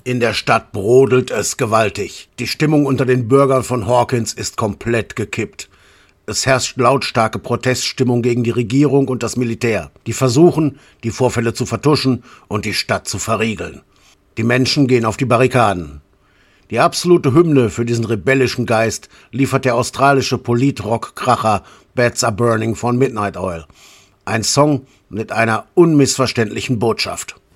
In der Stadt brodelt es gewaltig. Die Stimmung unter den Bürgern von Hawkins ist komplett gekippt. Es herrscht lautstarke Proteststimmung gegen die Regierung und das Militär, die versuchen, die Vorfälle zu vertuschen und die Stadt zu verriegeln. Die Menschen gehen auf die Barrikaden. Die absolute Hymne für diesen rebellischen Geist liefert der australische Polit-Rock-Kracher Bats Are Burning von Midnight Oil. Ein Song mit einer unmissverständlichen Botschaft.